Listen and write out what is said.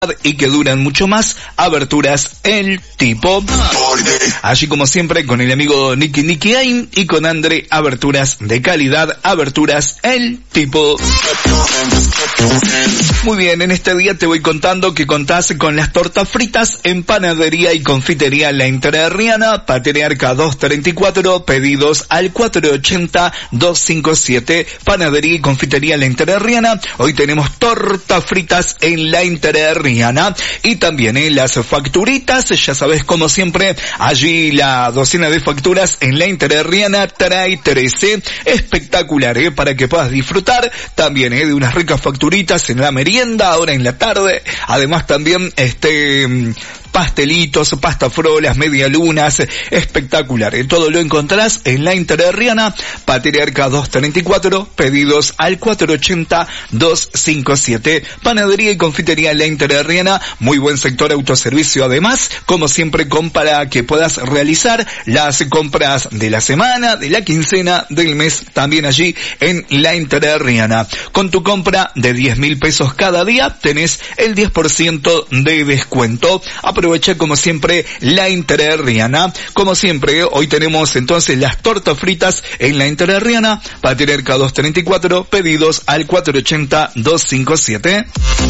y que duran mucho más. Aberturas El Tipo. Allí como siempre con el amigo Nicky Aim y con Andre, aberturas de calidad, aberturas El Tipo. Muy bien, en este día te voy contando que contás con las tortas fritas en Panadería y Confitería La Entrerriana, Patriarca 234, pedidos al 480-257, Panadería y Confitería La Entrerriana. Hoy tenemos tortas fritas en La Entrerriana. Y también las facturitas, ya sabes, como siempre, allí la docena de facturas en La Entrerriana trae 13, espectacular, para que puedas disfrutar también de unas ricas facturitas en la merienda, ahora en la tarde. Además también pastelitos, pastafrolas, medialunas, espectacular. Todo lo encontrás en La Entrerriana, Patriarca 234, pedidos al 480-257. Panadería y Confitería La Entrerriana, muy buen sector autoservicio además, como siempre, para que puedas realizar las compras de la semana, de la quincena, del mes, también allí en La Entrerriana. Con tu compra de 10.000 pesos cada día, tenés el 10% de descuento. Aprovecha como siempre La Entrerriana. Como siempre, hoy tenemos entonces las tortas fritas en La Entrerriana, Patriarca 234, pedidos al 480-257.